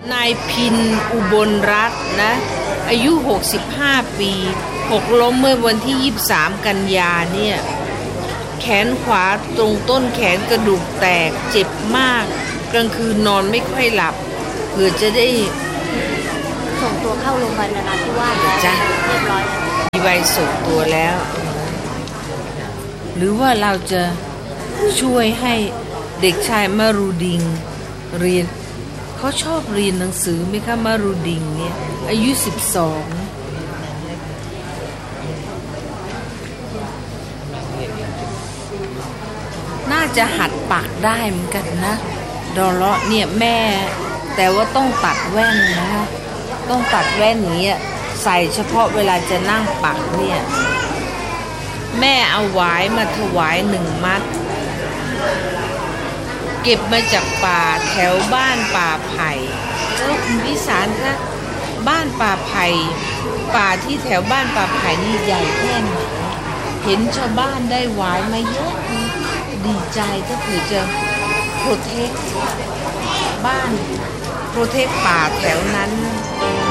นายพินอุบลรัตน์นะอายุ65ปีหกล้มเมื่อวันที่23กันยาเนี่ยแขนขวาตรงต้นแขนกระดูกแตกเจ็บมากกลางคืนนอนไม่ค่อยหลับเพื่อจะได้ส่งตัวเข้าโรงพยาบาลนราธิวาสแล้วเรียบร้อยแล้วมีใบส่งตัวแล้วหรือว่าเราจะช่วยให้เด็กชายมารูดิงเรียนเขาชอบเรียนหนังสือไหมคะมารูดิงเนี่ยอายุ12น่าจะหัดปากได้เหมือนกันนะดอลเลาะเนี่ยแม่แต่ว่าต้องตัดแว่นนะต้องตัดแว่นอย่างเงี้ยใส่เฉพาะเวลาจะนั่งปักเนี่ยแม่เอาหวายมาถวาย1 มัดเก็บมาจากป่าแถวบ้านป่าไผ่แล้วคุณพิสารคะบ้านป่าไผ่ป่าที่แถวบ้านป่าไผ่นี่ใหญ่แค่ไหนเห็นชาวบ้านได้หวายมาเยอะดีใจก็คือจะโปรเทคบ้านโปรเทคป่าแถวนั้น